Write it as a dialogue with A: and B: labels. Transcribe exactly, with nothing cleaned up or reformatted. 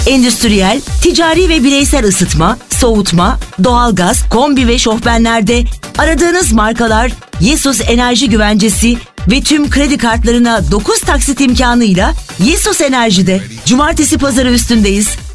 A: Endüstriyel, ticari ve bireysel ısıtma, soğutma, doğalgaz, kombi ve şofbenlerde aradığınız markalar Yesus Enerji Güvencesi ve tüm kredi kartlarına dokuz taksit imkanıyla Yesus Enerji'de. Cumartesi pazarı üstündeyiz.